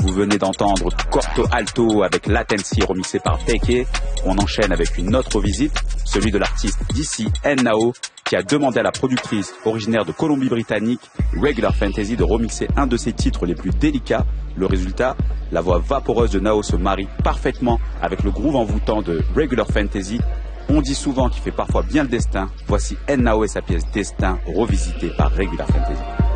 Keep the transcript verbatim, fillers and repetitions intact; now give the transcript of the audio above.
Vous venez d'entendre Corto Alto avec Latency remixé par Teke. On enchaîne avec une autre visite, celui de l'artiste D C Nao, qui a demandé à la productrice originaire de Colombie-Britannique, Regular Fantasy, de remixer un de ses titres les plus délicats. Le résultat, la voix vaporeuse de Nao se marie parfaitement avec le groove envoûtant de Regular Fantasy. On dit souvent qu'il fait parfois bien le destin. Voici Nao et sa pièce Destin, revisitée par Regular Fantasy.